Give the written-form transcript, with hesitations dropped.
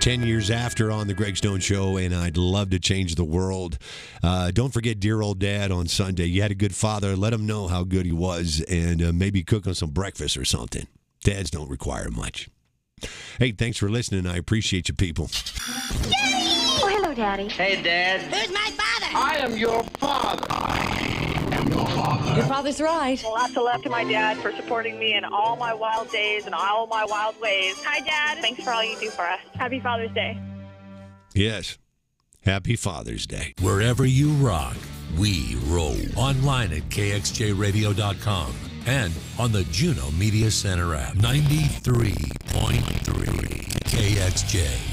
10 years after on the Greg Stone Show, and I'd love to change the world. Don't forget dear old dad on Sunday. You had a good father. Let him know how good he was, and maybe cook him some breakfast or something. Dads don't require much. Hey, thanks for listening. I appreciate you people. Oh, hello, Daddy. Hey, Dad. Who's my father? I am your father. Your father's right. Lots of love to my dad for supporting me in all my wild days and all my wild ways. Hi, Dad. Thanks for all you do for us. Happy Father's Day. Yes. Happy Father's Day. Wherever you rock, we roll. Online at kxjradio.com and on the Juno Media Center app. 93.3 KXJ.